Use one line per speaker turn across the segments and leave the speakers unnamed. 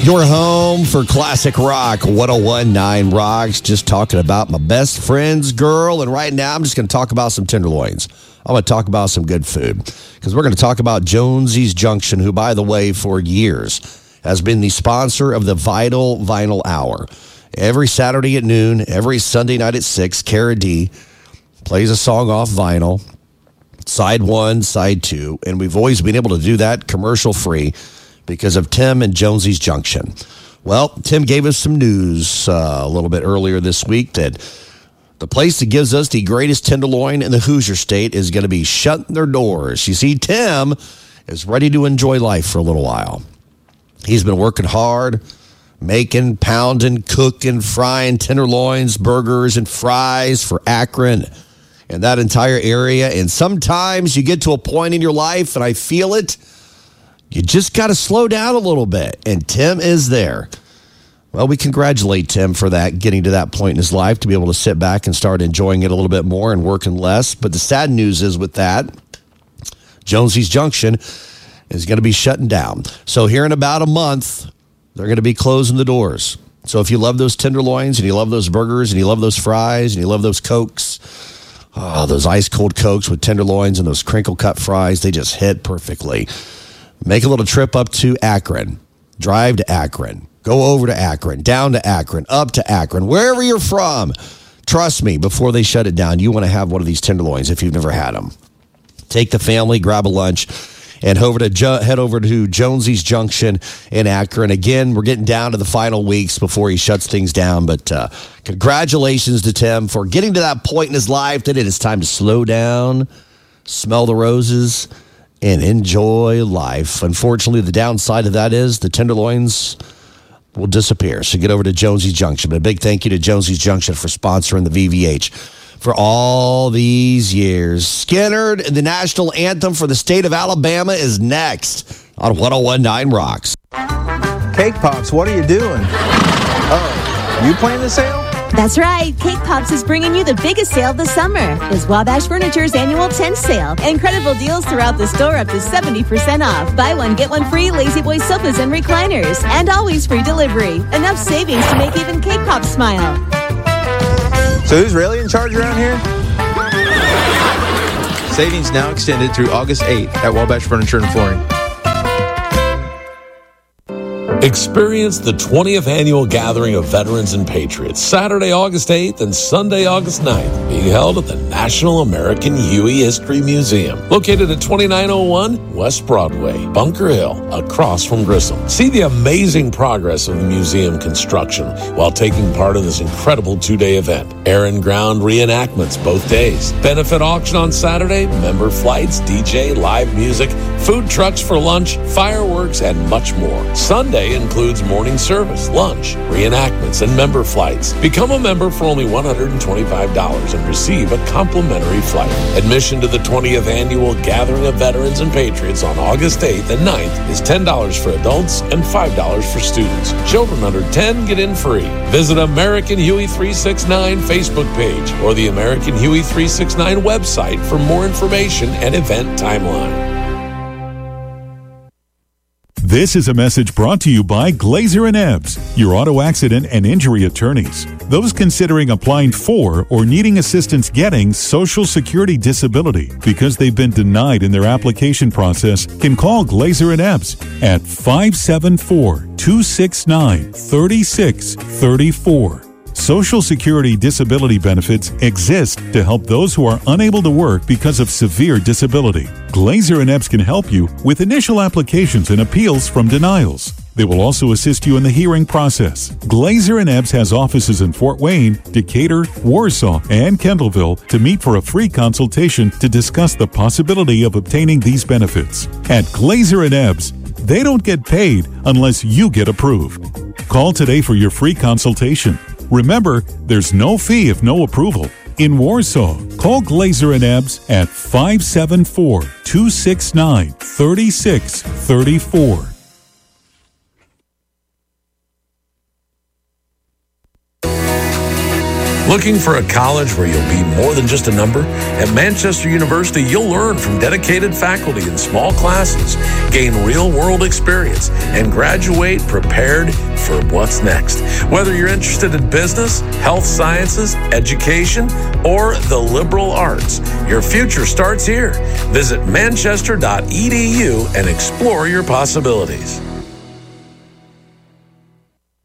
Your home for classic rock, 101.9 Rocks. Just talking about my best friend's girl. And right now, I'm just going to talk about some tenderloins. I'm going to talk about some good food. Because we're going to talk about Jonesy's Junction, who, by the way, for years has been the sponsor of the Vital Vinyl Hour. Every Saturday at noon, every Sunday night at 6, Cara D plays a song off vinyl, side 1, side 2. And we've always been able to do that commercial-free because of Tim and Jonesy's Junction. Well, Tim gave us some news a little bit earlier this week that the place that gives us the greatest tenderloin in the Hoosier State is going to be shutting their doors. You see, Tim is ready to enjoy life for a little while. He's been working hard, making, pounding, cooking, frying tenderloins, burgers, and fries for Akron and that entire area. And sometimes you get to a point in your life, and I feel it, you just got to slow down a little bit, and Tim is there. Well, we congratulate Tim for that, getting to that point in his life to be able to sit back and start enjoying it a little bit more and working less. But the sad news is with that, Jonesy's Junction is going to be shutting down. So here in about a month, they're going to be closing the doors. So if you love those tenderloins and you love those burgers and you love those fries and you love those Cokes, those ice-cold Cokes with tenderloins and those crinkle-cut fries, they just hit perfectly. Make a little trip up to Akron. Drive to Akron. Go over to Akron, down to Akron, up to Akron, wherever you're from. Trust me, before they shut it down, you want to have one of these tenderloins if you've never had them. Take the family, grab a lunch, and head over to Jonesy's Junction in Akron. Again, we're getting down to the final weeks before he shuts things down. But congratulations to Tim for getting to that point in his life that it is time to slow down, smell the roses, and enjoy life. Unfortunately, the downside of that is the tenderloins will disappear. So get over to Jonesy's Junction. But a big thank you to Jonesy's Junction for sponsoring the VVH for all these years. Skynyrd and the national anthem for the state of Alabama is next on 101.9 Rocks.
Cake Pops, what are you doing? Oh, you playing the sale?
That's right. Cake Pops is bringing you the biggest sale of the summer. It's Wabash Furniture's annual tent sale. Incredible deals throughout the store, up to 70% off. Buy one, get one free Lazy Boy sofas and recliners. And always free delivery. Enough savings to make even Cake Pops smile.
So who's really in charge around here? Savings now extended through August 8th at Wabash Furniture and Flooring.
Experience the 20th annual gathering of veterans and patriots, Saturday, August 8th and Sunday, August 9th, being held at the National American Huey History Museum, located at 2901 West Broadway, Bunker Hill, across from Grissom. See the amazing progress of the museum construction while taking part in this incredible two-day event. Air and ground reenactments both days. Benefit auction on Saturday, member flights, DJ, live music, food trucks for lunch, fireworks, and much more. Sunday includes morning service, lunch, reenactments, and member flights. Become a member for only $125 and receive a complimentary flight. Admission to the 20th annual Gathering of Veterans and Patriots on August 8th and 9th is $10 for adults and $5 for students. Children under 10 get in free. Visit American Huey 369 Facebook page or the American Huey 369 website for more information and event timeline.
This is a message brought to you by Glazer & Ebbs, your auto accident and injury attorneys. Those considering applying for or needing assistance getting Social Security disability because they've been denied in their application process can call Glazer & Ebbs at 574-269-3634. Social Security disability benefits exist to help those who are unable to work because of severe disability. Glazer & Ebbs can help you with initial applications and appeals from denials. They will also assist you in the hearing process. Glazer & Ebbs has offices in Fort Wayne, Decatur, Warsaw, and Kendallville to meet for a free consultation to discuss the possibility of obtaining these benefits. At Glazer & Ebbs, they don't get paid unless you get approved. Call today for your free consultation. Remember, there's no fee if no approval. In Warsaw, call Glazer & Ebbs at 574-269-3634.
Looking for a college where you'll be more than just a number? At Manchester University, you'll learn from dedicated faculty in small classes, gain real-world experience, and graduate prepared for what's next. Whether you're interested in business, health sciences, education, or the liberal arts, your future starts here. Visit manchester.edu and explore your possibilities.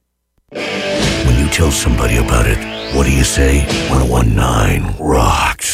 When you tell somebody about it, what do you say? 1019 rocks.